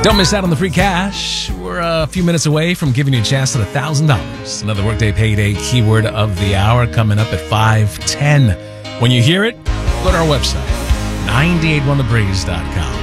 Don't miss out on the free cash. We're a few minutes away from giving you a chance at $1,000. Another Workday Payday keyword of the hour coming up at 5:10. When you hear it, go to our website, 981thebreeze.com.